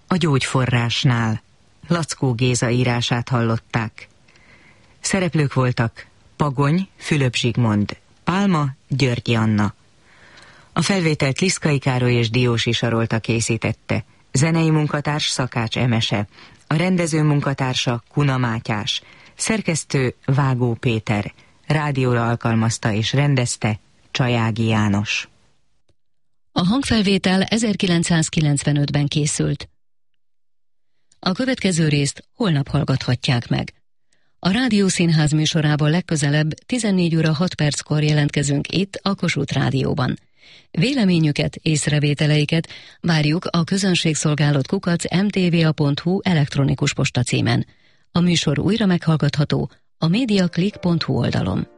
A gyógyforrásnál. Lackó Géza írását hallották. Szereplők voltak Pagony, Fülöp Zsigmond, Pálma, Györgyi Anna. A felvételt Liszkai Károly és Diósi Sarolta készítette. Zenei munkatárs Szakács Emese, a rendező munkatársa Kuna Mátyás, szerkesztő Vágó Péter, rádióra alkalmazta és rendezte Csajági János. A hangfelvétel 1995-ben készült. A következő részt holnap hallgathatják meg. A Rádiószínház műsorában legközelebb 14 óra 6 perckor jelentkezünk itt a Kossuth Rádióban. Véleményüket, észrevételeiket várjuk a közönségszolgálat@mtva.hu elektronikus postacímen. A műsor újra meghallgatható a mediaclick.hu oldalon.